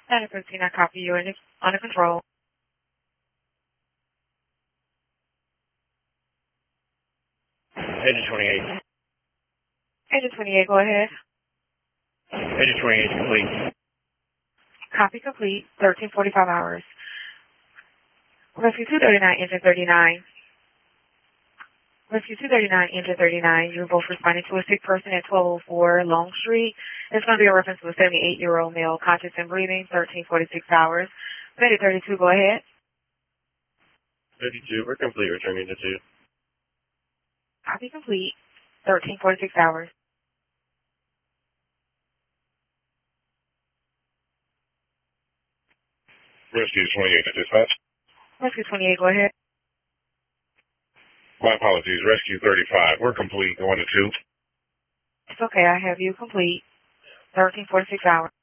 Center 15, I copy you under control. Agent 28. Agent 28, go ahead. Agent 28 complete. Copy complete, 1345 hours. Rescue 239, engine 39. Rescue 239, engine 39. You're both responding to a sick person at 1204 Long Street. It's going to be a reference to a 78-year-old male, conscious and breathing, 1346 hours. Medic 32, go ahead. 32, we're complete, returning to 2. Copy complete, 1346 hours. Rescue 28 to dispatch. Rescue 28, go ahead. My apologies, Rescue 35, we're complete, going to 2. It's okay, I have you complete, 1346 hours.